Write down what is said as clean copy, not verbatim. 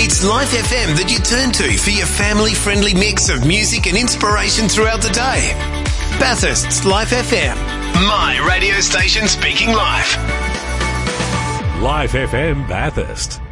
It's Life FM that you turn to for your family-friendly mix of music and inspiration throughout the day. Bathurst's Life FM. My radio station speaking life. Life FM Bathurst.